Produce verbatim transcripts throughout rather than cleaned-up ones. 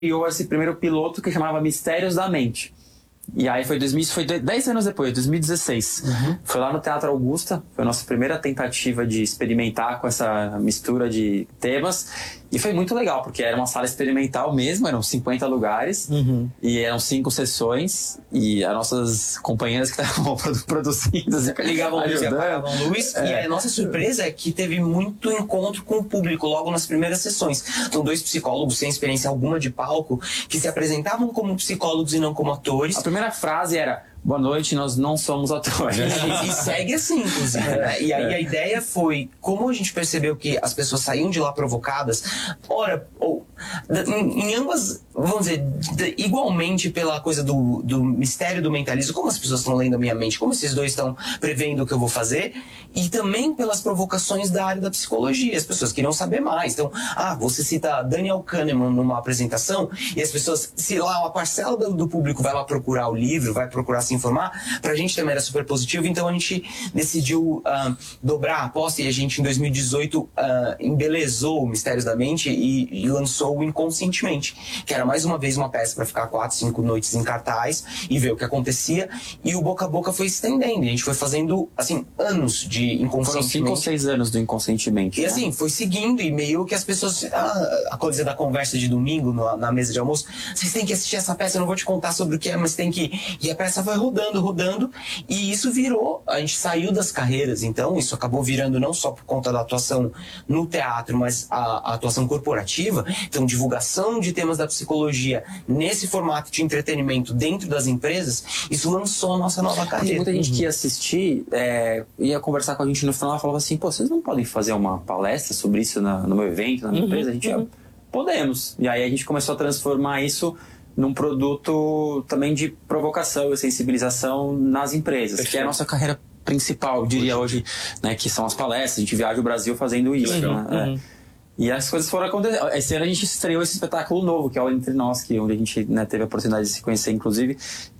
criou esse primeiro piloto que chamava Mistérios da Mente. E aí foi, dois mil, foi dez anos depois, dois mil e dezesseis. Uhum. Foi lá no Teatro Augusta, foi a nossa primeira tentativa de experimentar com essa mistura de temas. E foi muito legal, porque era uma sala experimental mesmo, eram cinquenta lugares, uhum. e eram cinco sessões, e as nossas companheiras que estavam produzindo ligavam a luz e apagavam a luz, é. E a nossa surpresa é que teve muito encontro com o público logo nas primeiras sessões. Então, dois psicólogos sem experiência alguma de palco, que se apresentavam como psicólogos e não como atores. A primeira frase era: boa noite, nós não somos atores. E, e segue assim, inclusive. Né? E aí a ideia foi, como a gente percebeu que as pessoas saíam de lá provocadas, ora, ou, em, em ambas, vamos dizer, de, igualmente pela coisa do, do mistério do mentalismo, como as pessoas estão lendo a minha mente, como esses dois estão prevendo o que eu vou fazer, e também pelas provocações da área da psicologia. As pessoas queriam saber mais. Então, ah, você cita Daniel Kahneman numa apresentação, e as pessoas, se lá uma parcela do, do público vai lá procurar o livro, vai procurar se informar, pra gente também era super positivo, então a gente decidiu uh, dobrar a aposta, e a gente em dois mil e dezoito uh, embelezou o Mistérios da Mente e, e lançou o Inconscientemente, que era mais uma vez uma peça para ficar quatro, cinco noites em cartaz e ver o que acontecia, e o boca a boca foi estendendo, a gente foi fazendo, assim, anos de Inconscientemente. Foram cinco ou seis anos do Inconscientemente. E né? assim, foi seguindo, e meio que as pessoas, ah, a coisa da conversa de domingo na, na mesa de almoço, vocês têm que assistir essa peça, eu não vou te contar sobre o que é, mas tem que... E a peça foi rodando, rodando, e isso virou, a gente saiu das carreiras, então isso acabou virando não só por conta da atuação no teatro, mas a, a atuação corporativa, então divulgação de temas da psicologia nesse formato de entretenimento dentro das empresas, isso lançou a nossa nova carreira. Muita gente uhum. que ia assistir, é, ia conversar com a gente no final, falava assim, pô, vocês não podem fazer uma palestra sobre isso na, no meu evento, na minha uhum. empresa? A gente uhum. ia, podemos. E aí a gente começou a transformar isso num produto também de provocação e sensibilização nas empresas, Perfeito. Que é a nossa carreira principal, eu diria hoje, né, que são as palestras. A gente viaja o Brasil fazendo isso. Uhum, né? uhum. É. E as coisas foram acontecendo. Esse ano a gente estreou esse espetáculo novo, que é o Entre Nós, que, onde a gente, né, teve a oportunidade de se conhecer, inclusive,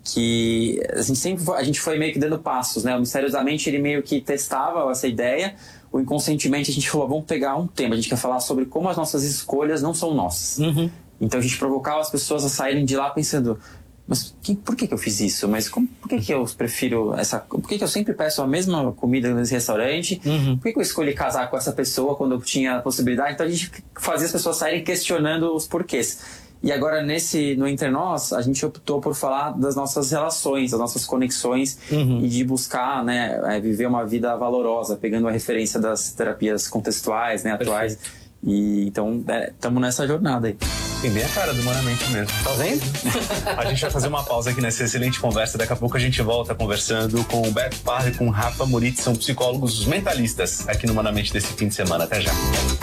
que a gente sempre foi, a gente foi meio que dando passos, né? O Mistérios da Mente, ele meio que testava essa ideia. O Inconscientemente, a gente falou, vamos pegar um tema, a gente quer falar sobre como as nossas escolhas não são nossas. Uhum. Então a gente provocava as pessoas a saírem de lá pensando, mas que, por que, que eu fiz isso? Mas como, por que, que eu prefiro essa... Por que, que eu sempre peço a mesma comida nesse restaurante? Uhum. Por que, que eu escolhi casar com essa pessoa quando eu tinha a possibilidade? Então a gente fazia as pessoas saírem questionando os porquês. E agora nesse, no Entre Nós, a gente optou por falar das nossas relações, das nossas conexões, uhum. e de buscar, né, viver uma vida valorosa, pegando a referência das terapias contextuais, né, atuais. Perfeito. E então estamos é, nessa jornada aí. Tem bem a cara do Humanamente mesmo. Tá vendo? A gente vai fazer uma pausa aqui nessa excelente conversa. Daqui a pouco a gente volta conversando com o Beto Parra e com o Rafa Moritz, são psicólogos mentalistas aqui no Humanamente desse fim de semana. Até já.